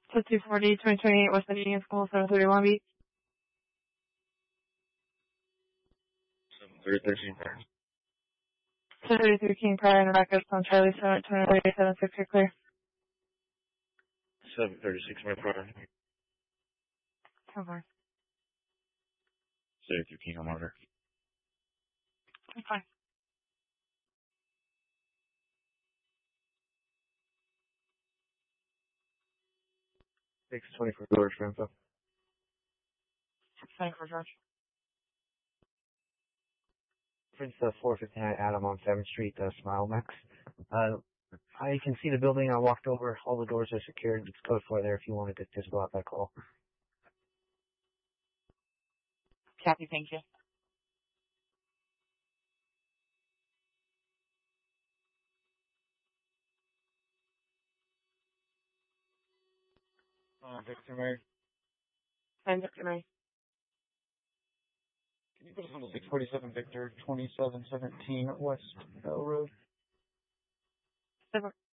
So 240, 2028 West Indian School, 730 Long Beach. 730 Prior. 733 King Pryor and backups on Charlie 720 you're clear. 736 Prior. Okay. 73 King on order. Okay. 624 George for info. 624 George. Prince 459 Adam on 7th Street, Smile Max. I can see the building. I walked over. All the doors are secured. It's code 4 there if you wanted to just go out that call. Copy, thank you. Victor Mary. And Victor Mary. Can you put us on the 647 Victor 2717 West Bell Road?